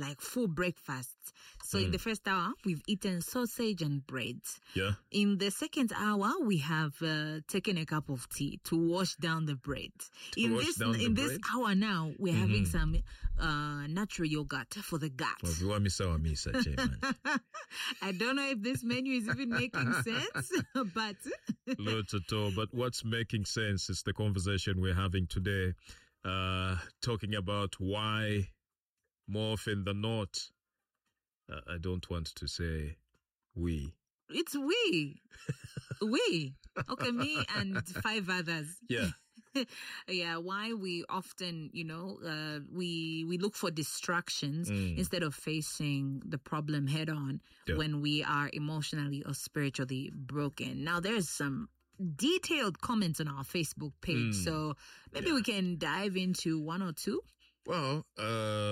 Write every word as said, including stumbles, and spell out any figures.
like full breakfast. So Mm. in the first hour, we've eaten sausage and bread. Yeah. In the second hour, we have uh, taken a cup of tea to wash down the bread. To in wash this down the in this bread? hour now, we're having Mhm. some uh, natural yogurt for the gut. Well, if you want me, so me, such a man. I don't know if this menu is even making sense, but Not at all. But what's making sense is the conversation we're having today, uh, talking about why more often than not, uh, I don't want to say we. it's we. We. Okay, me and five others. Yeah. Yeah, why we often, you know, uh, we we look for distractions Mm. instead of facing the problem head on Yeah. when we are emotionally or spiritually broken. Now, there's some detailed comments on our Facebook page, Mm. so maybe Yeah. we can dive into one or two. Well, uh,